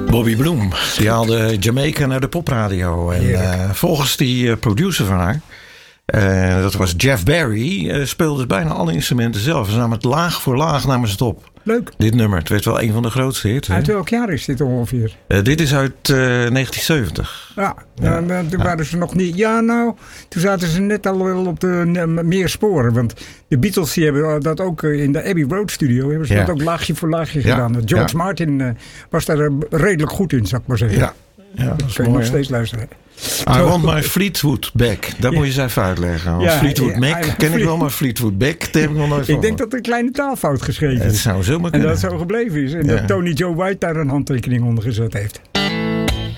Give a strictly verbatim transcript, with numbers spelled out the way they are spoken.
Bobby Bloem, die haalde Jamaica naar de popradio. En uh, volgens die uh, producer van haar, uh, dat was Jeff Barry, uh, speelde bijna alle instrumenten zelf. Ze namen het laag voor laag namen ze het op. Leuk. Dit nummer, het werd wel een van de grootste hits. Uit welk jaar is dit ongeveer? Uh, dit is uit uh, negentien zeventig. Ja, ja. Uh, toen ja. waren ze nog niet... Ja, nou, toen zaten ze net al wel op de uh, meer sporen. Want de Beatles die hebben dat ook uh, in de Abbey Road studio... hebben ze ja. dat ook laagje voor laagje ja. gedaan. George ja. Martin uh, was daar uh, redelijk goed in, zou ik maar zeggen. Ja, ja dat, dat kun je nog steeds luisteren. I want my Fleetwood back. Dat ja. moet je eens even uitleggen. Want ja, Fleetwood ja, Mac ja, ken ik wel, maar Fleetwood back heb ik nog nooit van. Ik denk dat er een kleine taalfout geschreven is. Het zou zomaar kunnen. En dat het zo gebleven is. En ja. dat Tony Joe White daar een handtekening onder gezet heeft.